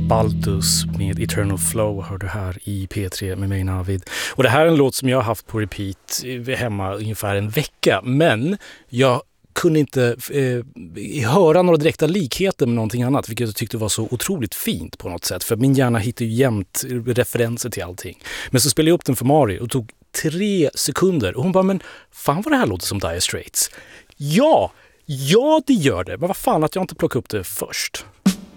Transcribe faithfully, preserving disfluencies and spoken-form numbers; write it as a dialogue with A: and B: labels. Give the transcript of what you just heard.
A: Baltus med Eternal Flow hör du här i P tre med mig Navid. Och det här är en låt som jag har haft på repeat hemma ungefär en vecka, men jag kunde inte eh, höra några direkta likheter med någonting annat, vilket jag tyckte var så otroligt fint på något sätt, för min hjärna hittar ju jämt referenser till allting. Men så spelade jag upp den för Mari och tog tre sekunder och hon bara, men fan vad det här låter som Dire Straits. Ja, ja det gör det, men vad fan att jag inte plockade upp det först.